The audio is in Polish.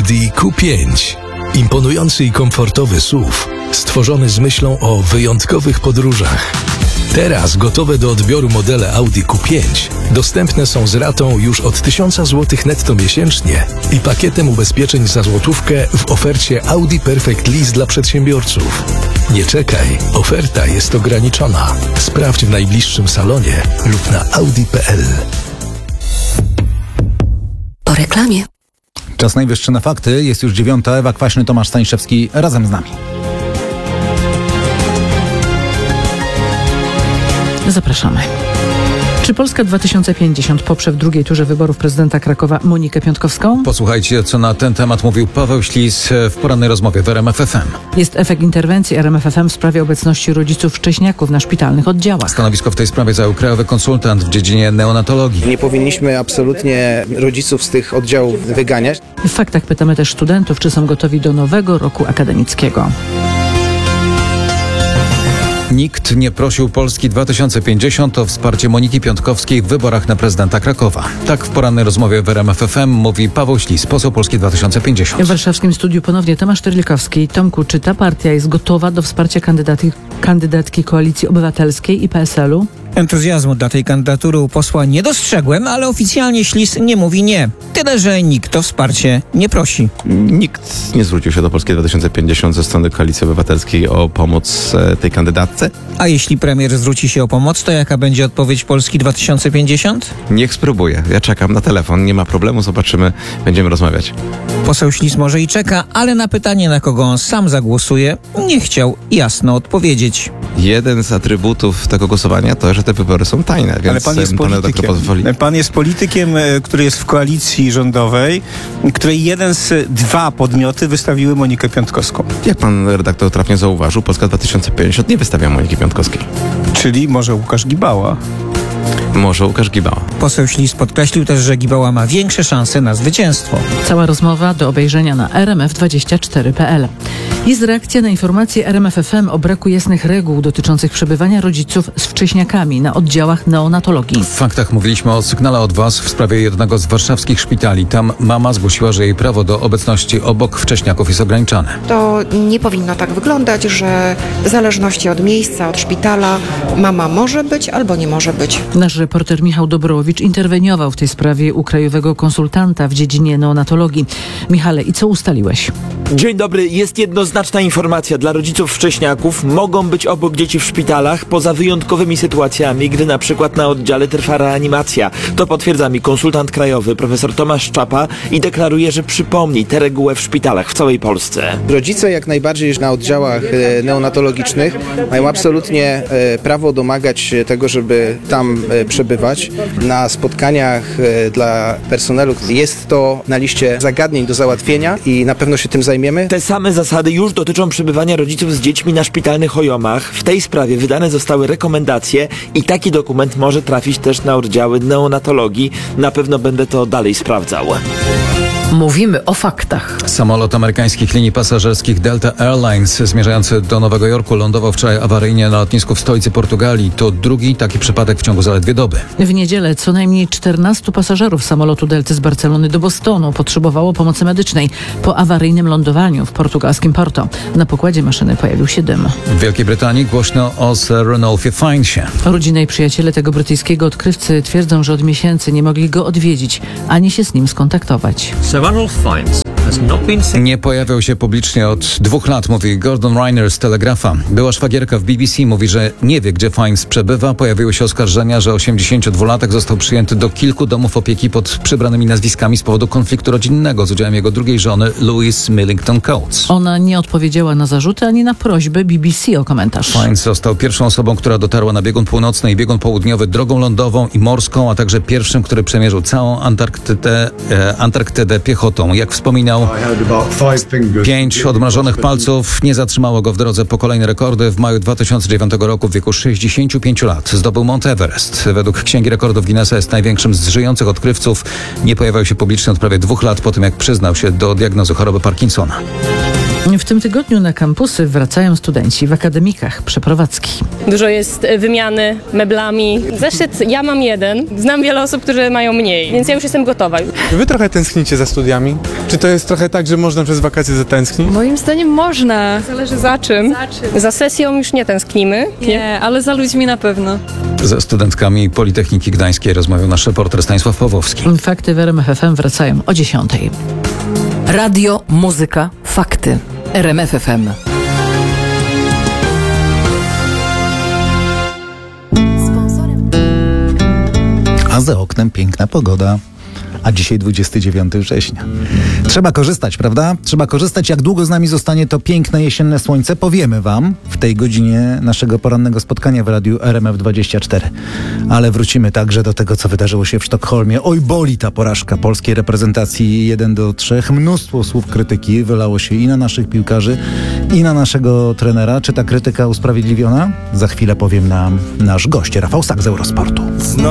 Audi Q5. Imponujący i komfortowy SUV, stworzony z myślą o wyjątkowych podróżach. Teraz gotowe do odbioru modele Audi Q5 dostępne są z ratą już od 1000 zł netto miesięcznie i pakietem ubezpieczeń za złotówkę w ofercie Audi Perfect Lease dla przedsiębiorców. Nie czekaj, oferta jest ograniczona. Sprawdź w najbliższym salonie lub na audi.pl. Po reklamie. Czas najwyższy na fakty. Jest już 9. Ewa Kwaśny, Tomasz Staniszewski razem z nami. Zapraszamy. Czy Polska 2050 poprze w drugiej turze wyborów prezydenta Krakowa Monikę Piątkowską? Posłuchajcie, co na ten temat mówił Paweł Ślis w porannej rozmowie w RMF FM. Jest efekt interwencji RMF FM w sprawie obecności rodziców wcześniaków na szpitalnych oddziałach. Stanowisko w tej sprawie zajął krajowy konsultant w dziedzinie neonatologii. Nie powinniśmy absolutnie rodziców z tych oddziałów wyganiać. W faktach pytamy też studentów, czy są gotowi do nowego roku akademickiego. Nikt nie prosił Polski 2050 o wsparcie Moniki Piątkowskiej w wyborach na prezydenta Krakowa. Tak w porannej rozmowie w RMF FM mówi Paweł Ślis, poseł Polski 2050. W warszawskim studiu ponownie Tomasz Terlikowski. Tomku, czy ta partia jest gotowa do wsparcia kandydatki Koalicji Obywatelskiej i PSL-u? Entuzjazmu dla tej kandydatury u posła nie dostrzegłem, ale oficjalnie Ślis nie mówi nie. Tyle, że nikt o wsparcie nie prosi. Nikt nie zwrócił się do Polski 2050 ze strony Koalicji Obywatelskiej o pomoc tej kandydatce. A jeśli premier zwróci się o pomoc, to jaka będzie odpowiedź Polski 2050? Niech spróbuje. Ja czekam na telefon, nie ma problemu, zobaczymy, będziemy rozmawiać. Poseł Ślis może i czeka, ale na pytanie, na kogo on sam zagłosuje, nie chciał jasno odpowiedzieć. Jeden z atrybutów tego głosowania to, że te wybory są tajne, więc ale pan jest politykiem. Pan jest politykiem, który jest w koalicji rządowej, której jeden z 2 podmioty wystawiły Monikę Piątkowską. Jak pan redaktor trafnie zauważył, Polska 2050 nie wystawia Moniki Piątkowskiej. Czyli może Łukasz Gibała. Może Łukasz Gibała. Poseł Ślis podkreślił też, że Gibała ma większe szanse na zwycięstwo. Cała rozmowa do obejrzenia na rmf24.pl. Jest reakcja na informacje RMF FM o braku jasnych reguł dotyczących przebywania rodziców z wcześniakami na oddziałach neonatologii. W faktach mówiliśmy o sygnale od Was w sprawie jednego z warszawskich szpitali. Tam mama zgłosiła, że jej prawo do obecności obok wcześniaków jest ograniczane. To nie powinno tak wyglądać, że w zależności od miejsca, od szpitala mama może być albo nie może być. Nasz reporter Michał Dobrowicz interweniował w tej sprawie u krajowego konsultanta w dziedzinie neonatologii. Michale, i co ustaliłeś? Dzień dobry. Jest jednoznaczna informacja. Dla rodziców wcześniaków mogą być obok dzieci w szpitalach poza wyjątkowymi sytuacjami, gdy na przykład na oddziale trwa reanimacja. To potwierdza mi konsultant krajowy profesor Tomasz Czapa i deklaruje, że przypomni tę regułę w szpitalach w całej Polsce. Rodzice jak najbardziej na oddziałach neonatologicznych mają absolutnie prawo domagać się tego, żeby tam przebywać. Na spotkaniach dla personelu jest to na liście zagadnień do załatwienia i na pewno się tym zajmiemy. Te same zasady już dotyczą przebywania rodziców z dziećmi na szpitalnych OJOM-ach. W tej sprawie wydane zostały rekomendacje i taki dokument może trafić też na oddziały neonatologii. Na pewno będę to dalej sprawdzał. Mówimy o faktach. Samolot amerykańskich linii pasażerskich Delta Airlines zmierzający do Nowego Jorku lądował wczoraj awaryjnie na lotnisku w stolicy Portugalii. To drugi taki przypadek w ciągu zaledwie doby. W niedzielę co najmniej 14 pasażerów samolotu Delty z Barcelony do Bostonu potrzebowało pomocy medycznej po awaryjnym lądowaniu w portugalskim Porto. Na pokładzie maszyny pojawił się dym. W Wielkiej Brytanii głośno o Sir Ranulfie Fiennesie. Rodzina i przyjaciele tego brytyjskiego odkrywcy twierdzą, że od miesięcy nie mogli go odwiedzić, ani się z nim skontaktować. Nie pojawiał się publicznie od 2 lat, mówi Gordon Reiner z Telegrafa. Była szwagierka w BBC mówi, że nie wie, gdzie Fiennes przebywa. Pojawiły się oskarżenia, że 82-latek został przyjęty do kilku domów opieki pod przybranymi nazwiskami z powodu konfliktu rodzinnego z udziałem jego drugiej żony Louise Millington Coates. Ona nie odpowiedziała na zarzuty ani na prośbę BBC o komentarz. Fiennes został pierwszą osobą, która dotarła na biegun północny i biegun południowy drogą lądową i morską, a także pierwszym, który przemierzył całą Antarktydę piechotą. Jak wspominał, 5 odmrożonych palców nie zatrzymało go w drodze po kolejne rekordy. W maju 2009 roku w wieku 65 lat zdobył Mount Everest. Według Księgi Rekordów Guinnessa jest największym z żyjących odkrywców. Nie pojawiał się publicznie od prawie 2 lat po tym, jak przyznał się do diagnozy choroby Parkinsona. W tym tygodniu na kampusy wracają studenci w akademikach przeprowadzki. Dużo jest wymiany meblami. Zeszyt ja mam jeden. Znam wiele osób, które mają mniej, więc ja już jestem gotowa. Wy trochę tęsknicie za studiami? Czy to jest trochę tak, że można przez wakacje zatęsknić? Moim zdaniem można. Zależy za czym. Za sesją już nie tęsknimy. Nie, ale za ludźmi na pewno. Ze studentkami Politechniki Gdańskiej rozmawiał nasz reporter Stanisław Pawłowski. Fakty w RMF FM wracają o 10. Radio, muzyka, fakty. RMF FM. A za oknem piękna pogoda. A dzisiaj 29 września. Trzeba korzystać, prawda? Trzeba korzystać. Jak długo z nami zostanie to piękne jesienne słońce, powiemy wam w tej godzinie naszego porannego spotkania w radiu RMF24. Ale wrócimy także do tego, co wydarzyło się w Sztokholmie. Oj, boli ta porażka polskiej reprezentacji 1-3. Mnóstwo słów krytyki wylało się i na naszych piłkarzy, i na naszego trenera. Czy ta krytyka usprawiedliwiona? Za chwilę powiem nam nasz gość, Rafał Sak z Eurosportu.